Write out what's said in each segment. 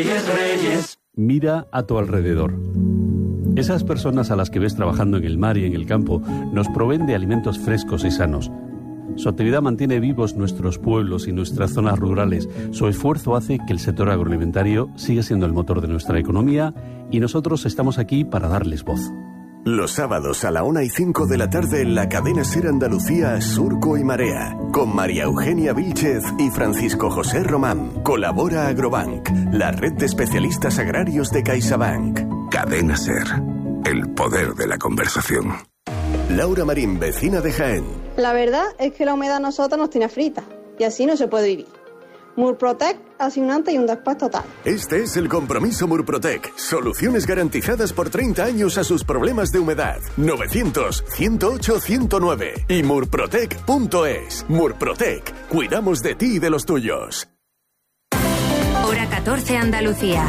Reyes, Reyes. Mira a tu alrededor. Esas personas a las que ves trabajando en el mar y en el campo nos proveen de alimentos frescos y sanos. Su actividad mantiene vivos nuestros pueblos y nuestras zonas rurales. Su esfuerzo hace que el sector agroalimentario siga siendo el motor de nuestra economía y nosotros estamos aquí para darles voz. Los sábados a la 1:05 de la tarde en la cadena SER Andalucía, Surco y Marea, con María Eugenia Vílchez y Francisco José Román. Colabora Agrobank, la red de especialistas agrarios de CaixaBank. Cadena SER, el poder de la conversación. Laura Marín, vecina de Jaén. La verdad es que la humedad a nosotros nos tiene frita y así no se puede vivir. Murprotec hace un antes y un después total. Este es el compromiso Murprotec. Soluciones garantizadas por 30 años a sus problemas de humedad. 900-108-109 y murprotec.es. Murprotec. Cuidamos de ti y de los tuyos. Hora 14 Andalucía.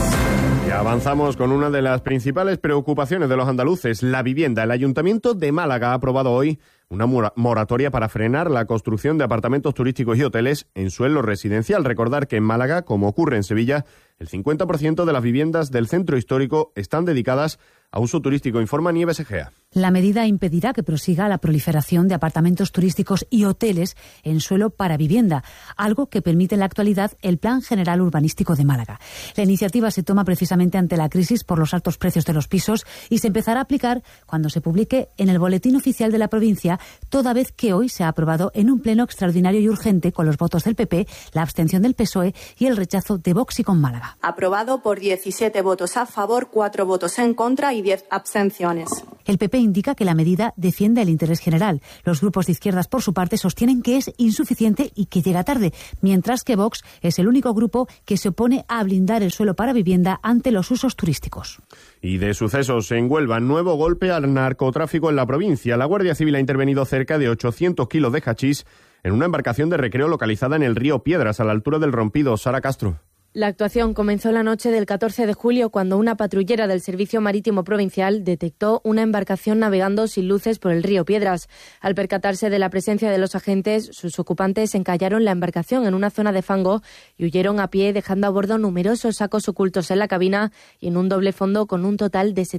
Ya avanzamos con una de las principales preocupaciones de los andaluces, la vivienda. El Ayuntamiento de Málaga ha aprobado hoy una moratoria para frenar la construcción de apartamentos turísticos y hoteles en suelo residencial. Recordar que en Málaga, como ocurre en Sevilla, el 50% de las viviendas del centro histórico están dedicadas a uso turístico, informa Nieves Egea. La medida impedirá que prosiga la proliferación de apartamentos turísticos y hoteles en suelo para vivienda, algo que permite en la actualidad el Plan General Urbanístico de Málaga. La iniciativa se toma precisamente ante la crisis por los altos precios de los pisos y se empezará a aplicar cuando se publique en el Boletín Oficial de la provincia, toda vez que hoy se ha aprobado en un pleno extraordinario y urgente con los votos del PP, la abstención del PSOE y el rechazo de Vox y con Málaga. Aprobado por 17 votos a favor, 4 votos en contra y 10 abstenciones. El PP indica que la medida defiende el interés general. Los grupos de izquierdas, por su parte, sostienen que es insuficiente y que llega tarde, mientras que Vox es el único grupo que se opone a blindar el suelo para vivienda ante los usos turísticos. Y de sucesos en Huelva, nuevo golpe al narcotráfico en la provincia. La Guardia Civil ha intervenido cerca de 800 kilos de hachís en una embarcación de recreo localizada en el río Piedras, a la altura del Rompido. Sara Castro. La actuación comenzó la noche del 14 de julio cuando una patrullera del Servicio Marítimo Provincial detectó una embarcación navegando sin luces por el río Piedras. Al percatarse de la presencia de los agentes, sus ocupantes encallaron la embarcación en una zona de fango y huyeron a pie, dejando a bordo numerosos sacos ocultos en la cabina y en un doble fondo con un total de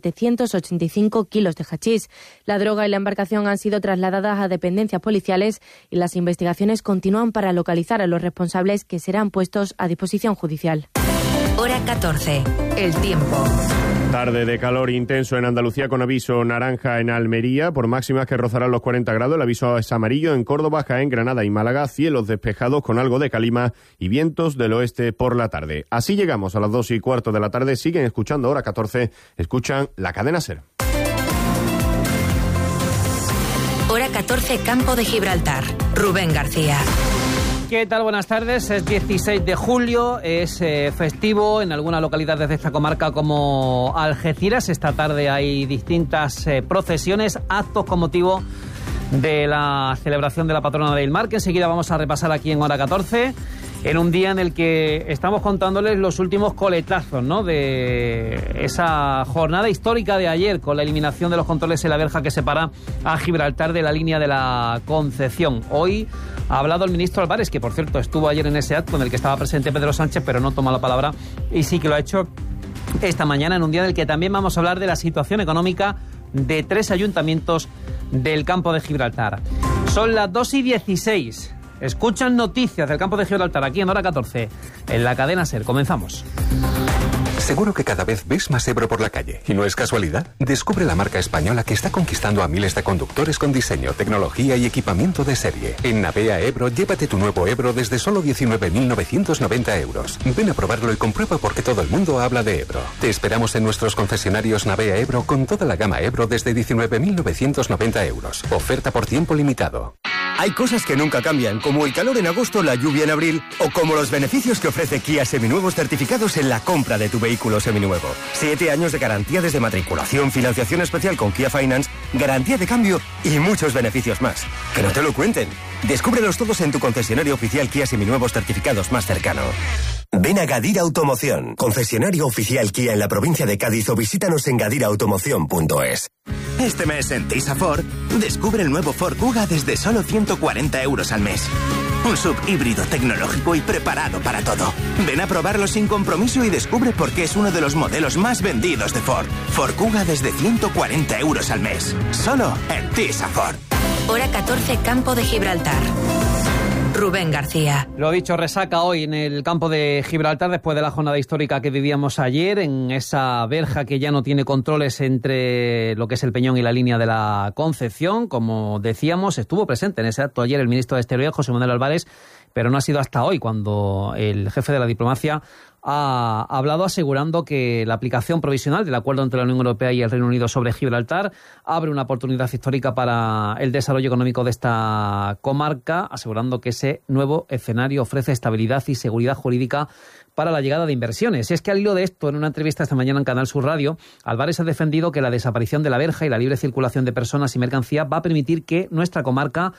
785 kilos de hachís. La droga y la embarcación han sido trasladadas a dependencias policiales y las investigaciones continúan para localizar a los responsables, que serán puestos a disposición judicial. Hora 14. El tiempo. Tarde de calor intenso en Andalucía con aviso naranja en Almería por máximas que rozarán los 40 grados. El aviso es amarillo en Córdoba, Jaén, Granada y Málaga. Cielos despejados con algo de calima y vientos del oeste por la tarde. Así llegamos a las 2:15 de la tarde. Siguen escuchando Hora 14. Escuchan la cadena SER. Hora 14 Campo de Gibraltar. Rubén García. ¿Qué tal? Buenas tardes. Es 16 de julio, es festivo en algunas localidades de esta comarca como Algeciras. Esta tarde hay distintas procesiones, actos con motivo de la celebración de la patrona del mar, que enseguida vamos a repasar aquí en Hora 14, en un día en el que estamos contándoles los últimos coletazos, ¿no?, de esa jornada histórica de ayer, con la eliminación de los controles en la verja que separa a Gibraltar de la línea de la Concepción. Hoy ha hablado el ministro Álvarez, que por cierto estuvo ayer en ese acto en el que estaba presente Pedro Sánchez, pero no toma la palabra, y sí que lo ha hecho esta mañana, en un día en el que también vamos a hablar de la situación económica de 3 ayuntamientos del campo de Gibraltar. Son las 2:16. Escuchan noticias del campo de Gibraltar aquí en Hora 14, en la cadena SER. Comenzamos. Seguro que cada vez ves más Ebro por la calle, y no es casualidad. Descubre la marca española que está conquistando a miles de conductores con diseño, tecnología y equipamiento de serie. En Navea Ebro, llévate tu nuevo Ebro desde solo 19.990 euros. Ven a probarlo y comprueba por qué todo el mundo habla de Ebro. Te esperamos en nuestros concesionarios Navea Ebro con toda la gama Ebro desde 19.990 euros. Oferta por tiempo limitado. Hay cosas que nunca cambian, como el calor en agosto, la lluvia en abril, o como los beneficios que ofrece Kia Seminuevos certificados en la compra de tu vehículo seminuevo. 7 años de garantía desde matriculación, financiación especial con Kia Finance, garantía de cambio y muchos beneficios más. Que no te lo cuenten. Descúbrelos todos en tu concesionario oficial Kia Seminuevos certificados más cercano. Ven a Gadira Automoción, concesionario oficial Kia en la provincia de Cádiz, o visítanos en gadiraautomoción.es. Este mes en Tisa Ford, descubre el nuevo Ford Kuga desde solo 140 euros al mes. Un SUV híbrido, tecnológico y preparado para todo. Ven a probarlo sin compromiso y descubre por qué es uno de los modelos más vendidos de Ford. Ford Kuga desde 140 euros al mes. Solo en Tisa Ford. Hora 14, Campo de Gibraltar. Rubén García. Lo dicho, resaca hoy en el campo de Gibraltar después de la jornada histórica que vivíamos ayer, en esa verja que ya no tiene controles entre lo que es el Peñón y la línea de la Concepción. Como decíamos, estuvo presente en ese acto ayer el ministro de Exteriores, José Manuel Álvarez, pero no ha sido hasta hoy cuando el jefe de la diplomacia ha hablado asegurando que la aplicación provisional del acuerdo entre la Unión Europea y el Reino Unido sobre Gibraltar abre una oportunidad histórica para el desarrollo económico de esta comarca, asegurando que ese nuevo escenario ofrece estabilidad y seguridad jurídica para la llegada de inversiones. Y es que al hilo de esto, en una entrevista esta mañana en Canal Sur Radio, Álvarez ha defendido que la desaparición de la verja y la libre circulación de personas y mercancía va a permitir que nuestra comarca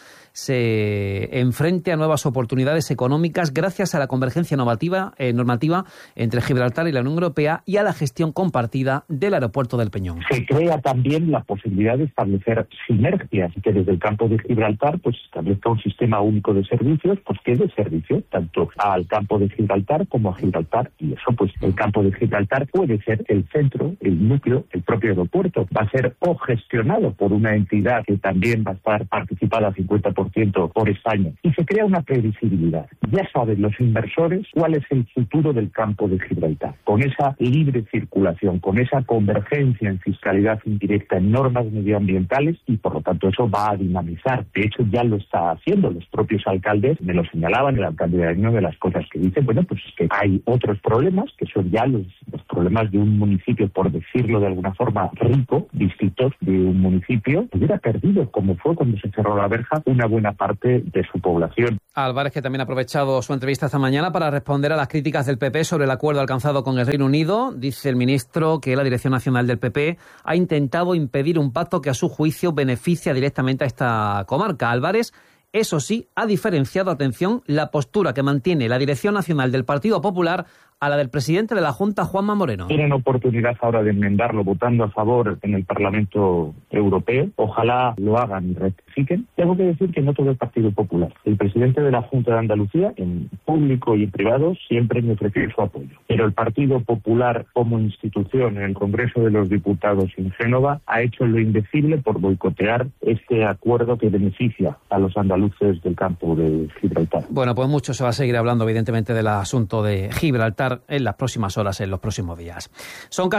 se enfrente a nuevas oportunidades económicas gracias a la convergencia normativa entre Gibraltar y la Unión Europea y a la gestión compartida del aeropuerto del Peñón. Se crea también la posibilidad de establecer sinergias y que desde el campo de Gibraltar pues establezca un sistema único de servicios pues que dé servicio tanto al campo de Gibraltar como a Gibraltar, y eso pues el campo de Gibraltar puede ser el centro, el núcleo, el propio aeropuerto. Va a ser gestionado por una entidad que también va a estar participada 50% por España. Y se crea una previsibilidad. Ya saben los inversores cuál es el futuro del campo de Gibraltar. Con esa libre circulación, con esa convergencia en fiscalidad indirecta, en normas medioambientales, y por lo tanto eso va a dinamizar. De hecho ya lo está haciendo. Los propios alcaldes me lo señalaban, el alcalde de Año, de las cosas que dicen, bueno, pues es que hay otros problemas, que son ya los problemas de un municipio, por decirlo de alguna forma, rico, distintos de un municipio que hubiera perdido, como fue cuando se cerró la verja, una buena parte de su población. Álvarez, que también ha aprovechado su entrevista esta mañana para responder a las críticas del PP sobre el acuerdo alcanzado con el Reino Unido. Dice el ministro que la Dirección Nacional del PP ha intentado impedir un pacto que a su juicio beneficia directamente a esta comarca. Álvarez, eso sí, ha diferenciado, atención, la postura que mantiene la Dirección Nacional del Partido Popular a la del presidente de la Junta, Juanma Moreno. Tienen oportunidad ahora de enmendarlo votando a favor en el Parlamento Europeo. Ojalá lo hagan y rectifiquen. Tengo que decir que no todo el Partido Popular. El presidente de la Junta de Andalucía, en público y en privado, siempre me ofreció su apoyo. Pero el Partido Popular como institución en el Congreso de los Diputados en Génova ha hecho lo indecible por boicotear este acuerdo que beneficia a los andaluces del campo de Gibraltar. Bueno, pues mucho se va a seguir hablando, evidentemente, del asunto de Gibraltar en las próximas horas, en los próximos días. Son